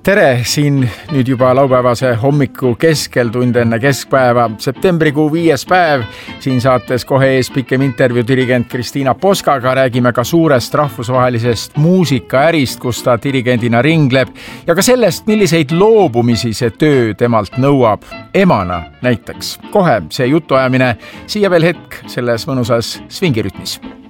Tere, siin nüüd juba laupäevase hommiku keskel, tund enne keskpäeva, septembrikuu 5. päev. Siin saates kohe ees pikem intervjuu dirigent Kristiina Poskaga. Räägime ka suurest rahvusvahelisest muusikaärist, kus ta dirigendina ringleb ja ka sellest, milliseid loobumisi see töö temalt nõuab. Emana näiteks. Kohe see jutuajamine, siia veel hetk selles mõnusas svingirütmis.